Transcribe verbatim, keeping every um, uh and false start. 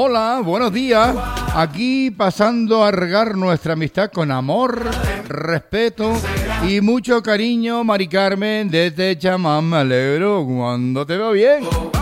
Hola, buenos días. Aquí pasando a regar nuestra amistad con amor, respeto y mucho cariño, Mari Carmen, desde Chamán. Me alegro cuando te veo bien.